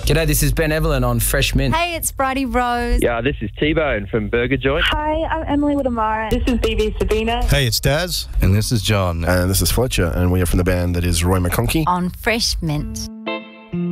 G'day, this is Ben Evelyn on Fresh Mint. Hey, it's Bridie Rose. Yeah, this is T-Bone from Burger Joint. Hi, I'm Emily Woodamara. This is BB Sabina. Hey, it's Daz. And this is John. And this is Fletcher, and we are from the band that is Roy McConkey. On Fresh Mint.